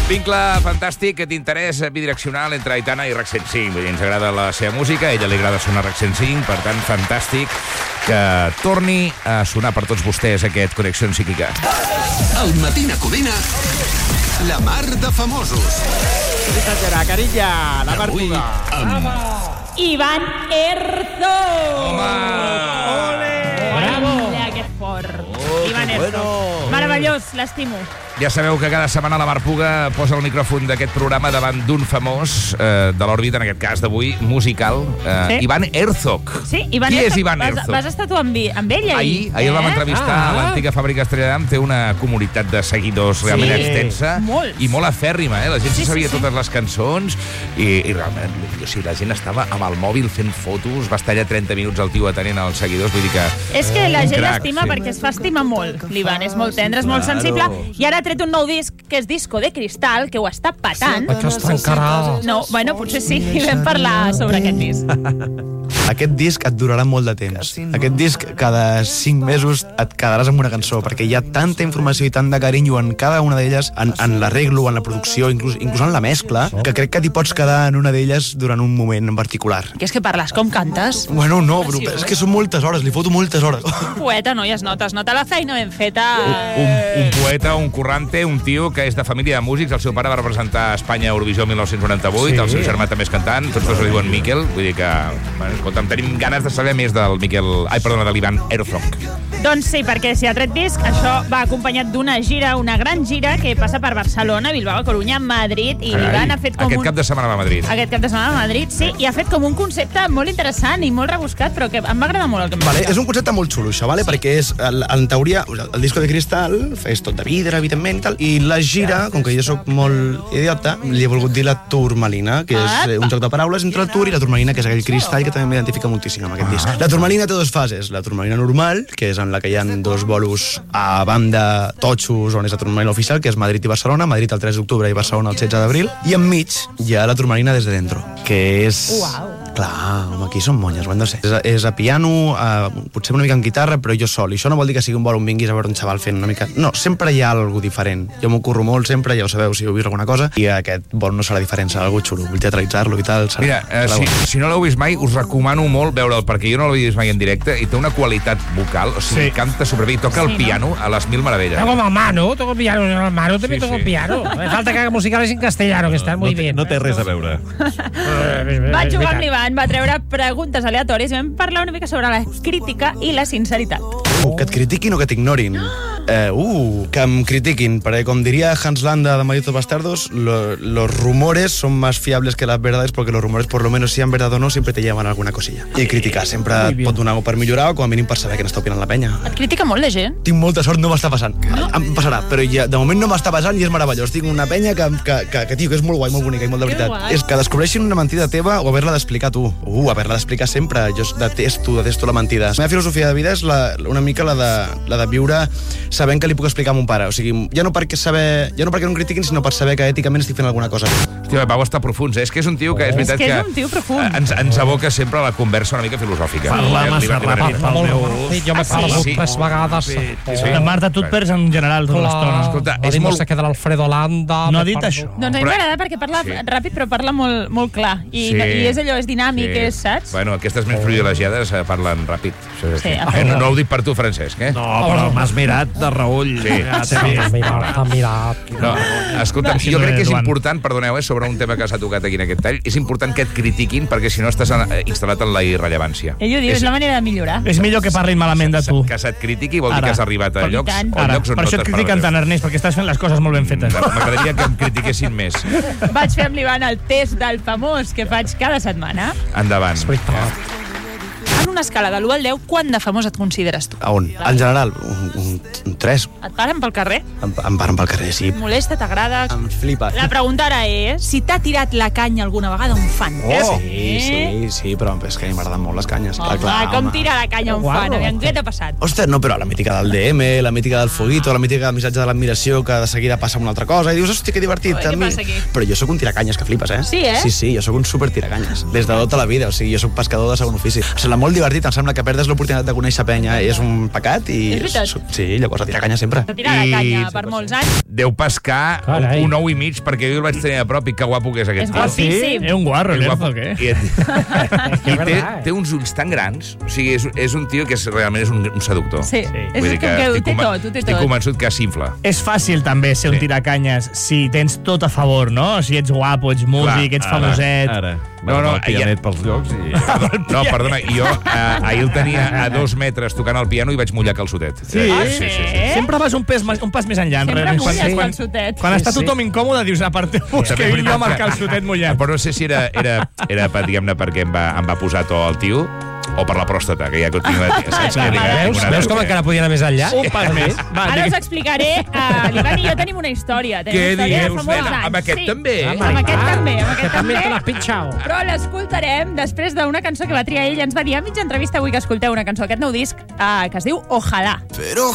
Vincle fantàstic, aquest interès bidireccional entre Aitana i RAC 105. Vull dir, ens agrada la seva música, a ella li agrada sonar RAC 105, per tant, fantàstic que torni a sonar per tots vostès aquest Connexió Psíquica. Al Matina Codina, la mar de famosos. Carilla, la Barbuda. Iván Herzog. Home! Ole! Bravo! Mira, que fort. Iván Herzog. Meravellós, l'estimo. Ja sabeu que cada setmana la Mar Puga posa el micròfon d'aquest programa davant d'un famós de l'òrbita, en aquest cas d'avui, musical, Sí. Iván Herzog. Sí, Iván Qui Herzog. és Iván Herzog? Vas estar tu amb ell ahir? Ahir el vam entrevistar a l'antiga fàbrica Estrella d'Am. Té una comunitat de seguidors realment extensa. Molts. I molt afèrrima, La gent Sí, sabia sí. totes les cançons i realment, o sigui, la gent estava amb el mòbil fent fotos, va estar allà 30 minuts el tio atenent als seguidors, vull dir que... És que la gent crac, l'estima sí. perquè es fa estimar molt, l'Ivan. És molt tendre, és molt sensible. I ara ha tret un nou disc, que és Disco de Cristal, que ho està patant. Vaig estar encara... No, bueno, potser sí, i vam parlar sobre aquest disc. Aquest disc et durarà molt de temps. Aquest disc, cada 5 mesos et quedaràs amb una cançó, perquè hi ha tanta informació i tant de carinyo en cada una d'elles, en l'arreglo, en la producció, inclús en la mescla, que crec que t'hi pots quedar en una d'elles durant un moment en particular. Que és que parles com cantes? Bueno, no, però és que són moltes hores, li foto moltes hores. Poeta, no, ja es nota la feina ben feta. Un poeta, un currante, un tio que és de família de músics. El seu pare va representar Espanya a Eurovisió el 1998, el seu germà també és cantant, tots dos ho diuen Miquel, vull dir que, bueno, escolta'm, tenim ganes de saber més del de l'Iván Herzog. Doncs sí, perquè si ha tret disc, això va acompanyat d'una gira, una gran gira, que passa per Barcelona, Bilbao, Corunya, Madrid, i l'Ivan ha fet com Aquest cap de setmana va a Madrid. Aquest cap de setmana a Madrid, sí, i ha fet com un concepte molt interessant i molt rebuscat, però que em va agradar molt el que m'ha Vale, explicat. és un concepte molt xulo, això, vale? Perquè és, en teoria, el disco de Cristal és tot de vidre, evidentment, i tal, i la gira, com que jo sóc molt idiota, li he volgut dir la turmalina, que és un joc de paraules entre el tur i la turmalina, que és aquell cristall que també m'identifica moltíssim amb aquest disc. La turmalina té dues fases. La turmalina normal, que és en la que hi ha dos bolos a banda totxos, on és la turmalina oficial, que és Madrid i Barcelona, Madrid el 3 d'octubre i Barcelona el 16 d'abril, i enmig hi ha la turmalina des de dentro, que és... Uau. Clar, home, aquí són monyes, ho han de ser. És a piano, potser una mica en guitarra, però jo sol. I això no vol dir que sigui un vol on vinguis a veure un xaval fent una mica... No, sempre hi ha alguna diferent. Jo m'ho curro molt, sempre, ja ho sabeu, si heu vist alguna cosa, i aquest vol no serà diferent, serà alguna xulo. Vull teatralitzar-lo i tal. Mira, si no l'heu vist mai, us recomano molt veure'l, perquè jo no l'he vist mai en directe, i té una qualitat vocal, o sigui, canta superbé, i toca el piano a les mil meravelles. Toco el mano, toco el piano, el mano també toco el piano. Me falta que haga musicales en castellano, que están muy bien. No té res a veure. Va jugar amb l'Ivan, va treure preguntes aleatòries i vam parlar una mica sobre la crítica i la sinceritat. Que et critiquin o que t'ignorin. Que em critiquin, perquè com diria Hans Landa de Malditos Bastardos, los rumores son más fiables que las verdades, porque los rumores, por lo menos, sean verdad o no, siempre te llevan alguna cosilla. I criticar sempre et pot donar per millorar o com a mínim per saber què n'està opinant la penya. Et critica molt la gent? Tinc molta sort, no m'està passant. Em passarà, però ja, de moment no m'està passant i és meravellós. Tinc una penya que tio, que és molt guai, molt bonica i molt de veritat. guai. És que descobreixin una mentida teva o haver-la d'explicar tu. Haver-la d'explicar sempre. Jo detesto la mentida. La meva filosofia de vida és una mica la de viure sabent que li puc explicar a mon pare. O sigui, ja no perquè no em critiquin, sinó per saber que èticament estic fent alguna cosa. Hòstia, Pau està profund, és que és un tio que és veritat que és un tio profund. ens aboca sempre a la conversa una mica filosòfica. Parla massa ràpid pel meu... Jo m'he perdut Sí. 3 vegades. Sí. Marta, tu et perds en general tota l'estona. Escolta, Va és dir no molt... sé què de l'Alfredo Landa. No ha m'he dit perdut. això. Doncs a mi m'agrada perquè parla ràpid, però parla molt clar. I és allò, és dinàmic, saps? Bueno, aquestes més privilegiades parlen ràpid. Això és Sí, així. No ho dic per tu, Francesc, eh? No, però m'has mirat de reull. T'ha mirat. No, escolta, Així jo no crec que és Joan. important, perdoneu, sobre un tema que s'ha tocat aquí en aquest tall, és important que et critiquin perquè si no estàs instal·lat en la irrellevància. Ell ho diu, és la manera de millorar. És millor que parlin malament de tu. Que se't critiqui vol dir Ara. que has arribat a llocs, tant. on Ara, llocs on per no això et t'has critiquen tant, Ernest, perquè estàs fent les coses molt ben fetes. M'agradaria que em critiquessin més. Vaig fer amb l'Ivan el test del famós que faig cada setmana. Endavant. En una escala de l'1 al 10, quant de famós et consideres tu? A on? En general, un 3. Et paren pel carrer? Em paren pel carrer, sí. Et molesta, t'agrada? Em flipa. La pregunta ara és si t'ha tirat la canya alguna vegada un fan. Sí, però és que a mi m'agraden molt les canyes. Home, com tira la canya un fan? Aviam, què t'ha passat? Ostres, no, però la mítica del DM, la mítica del foguito, la mítica del missatge de l'admiració, que de seguida passa una altra cosa, i dius, hòstia, que divertit. Ui, què passa aquí? Però jo sóc un tiracanyes que flipes, eh? Sí, eh? Sí, jo sóc un super tiracanyes. Des de tota la vida, o sigui, jo sóc pescador de segon ofici. Em sembla molt molt divertit, em sembla que perdes l'oportunitat de conèixer penya és un pecat i... És veritat. Sí, llavors a tirar canya sempre. De tirar la canya per molts anys. Deu pescar Carai. un 9,5, perquè jo el vaig tenir a prop i que guapo que és aquest És tio. guapíssim. Un guarro, És Nerzo, guapo. o què? I té uns ulls tan grans. O sigui, és un tio que realment és un seductor. Sí, és Vull dir com que ho té tot, ho té estic tot. convençut que s'infla. És fàcil també ser un Sí. tiracanyes si tens tot a favor, no? Si ets guapo, ets músic, ets famoset... Ara. No, no, el pianet pels llocs i... No, perdona, jo ahir el tenia a 2 metres tocant el piano i vaig mullar calçotet. Sí? Sí. Sempre vas un pas més enllà. Sempre realment. mulles calçotets. Quan està tothom incòmode, dius, aparteu-vos, que vinc jo amb el calçotet mullat. Però no sé si era diguem-ne, perquè em va posar to el tio o per la pròstata, que ja continua... Veus com encara podia anar més enllà? Un pas més. Va, Ara us explicaré, l'Ivan i jo tenim una història. Tenim Què una història de dius, fa molts nena? anys. Amb aquest Sí. també? Amb aquest també, amb aquest Que també te també. l'has pitjat. Però l'escoltarem després d'una cançó que va triar ell. Ens va dir a mitja entrevista avui que escolteu una cançó d'aquest nou disc que es diu Ojalá. Pero